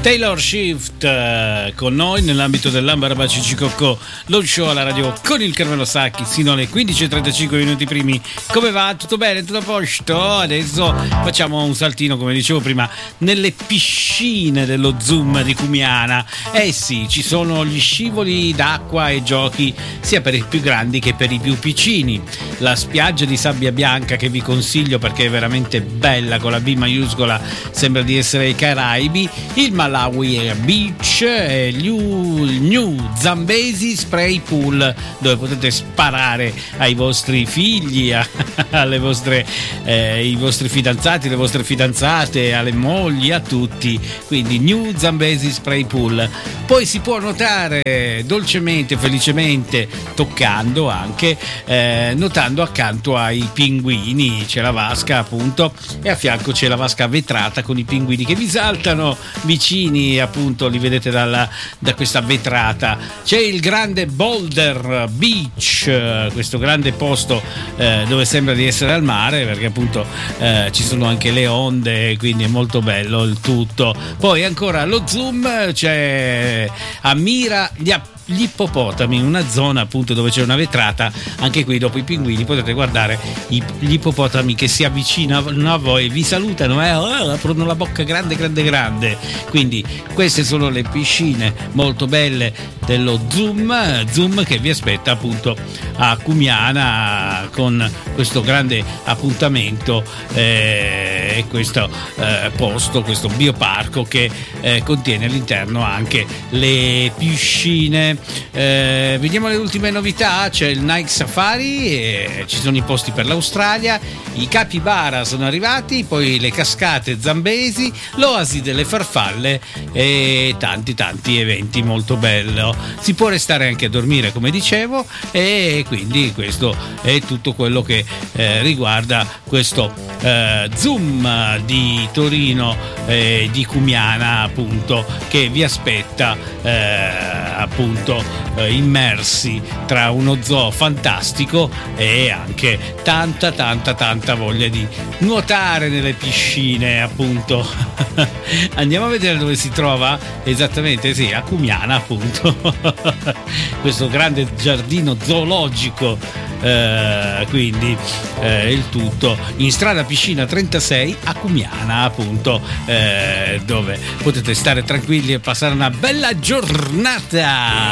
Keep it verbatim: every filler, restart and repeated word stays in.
Taylor Swift eh, con noi nell'ambito dell'Amba Rabaci Cicocco, lo show alla radio con il Carmelo Sacchi sino alle quindici e trentacinque minuti primi. Come va? Tutto bene? Tutto a posto? Adesso facciamo un saltino, come dicevo prima, nelle piscine dello Zoom di Cumiana. Eh sì, ci sono gli scivoli d'acqua e giochi sia per i più grandi che per i più piccini. La spiaggia di sabbia bianca che vi consiglio perché è veramente bella, con la B maiuscola, sembra di essere ai Caraibi. Il Malawi Beach e il New Zambesi Spray Pool, dove potete sparare ai vostri figli, a, alle vostre, eh, i vostri fidanzati, le vostre fidanzate, alle mogli, a tutti. Quindi New Zambesi Spray Pool. Poi si può nuotare dolcemente, felicemente, toccando anche, eh, nuotando accanto ai pinguini. C'è la vasca appunto e a fianco c'è la vasca vetrata con i pinguini che vi saltano vicini, appunto li vedete dalla, da questa vetrata. C'è il grande Boulder Beach, questo grande posto eh, dove sembra di essere al mare, perché appunto eh, ci sono anche le onde, quindi è molto bello il tutto. Poi ancora lo Zoom c'è ammira gli app gli ippopotami, una zona appunto dove c'è una vetrata. Anche qui dopo i pinguini potete guardare i, gli ippopotami che si avvicinano a voi e vi salutano, eh? Oh, aprono la bocca grande grande grande. Quindi queste sono le piscine molto belle dello Zoom Zoom che vi aspetta appunto a Cumiana con questo grande appuntamento eh, e questo eh, posto, questo bioparco che eh, contiene all'interno anche le piscine. Eh, vediamo le ultime novità. C'è il Nike Safari, eh, ci sono i posti per l'Australia, i capibara sono arrivati, poi le cascate zambesi, l'oasi delle farfalle e tanti tanti eventi molto bello. Si può restare anche a dormire, come dicevo, e quindi questo è tutto quello che eh, riguarda questo eh, Zoom di Torino e eh, di Cumiana appunto, che vi aspetta eh, appunto eh, immersi tra uno zoo fantastico e anche tanta tanta tanta voglia di nuotare nelle piscine appunto. Andiamo a vedere dove si trova esattamente. Sì, a Cumiana appunto. Questo grande giardino zoologico, eh, quindi eh, il tutto in strada Piscina trentasei a Cumiana appunto, eh, dove potete stare tranquilli e passare una bella giornata.